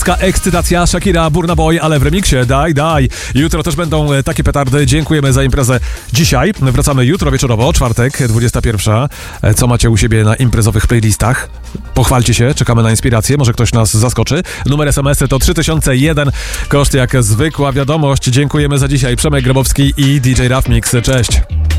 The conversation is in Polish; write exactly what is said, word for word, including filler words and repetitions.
Ekscytacja, Shakira, Burna Boy, ale w remiksie, daj, daj. Jutro też będą takie petardy. Dziękujemy za imprezę dzisiaj. Wracamy jutro wieczorowo, czwartek, dwudziesta pierwsza. Co macie u siebie na imprezowych playlistach? Pochwalcie się, czekamy na inspirację, może ktoś nas zaskoczy. Numer es em es to trzy tysiące jeden, koszt jak zwykła wiadomość. Dziękujemy za dzisiaj. Przemek Grabowski i D J Raf Mix. Cześć.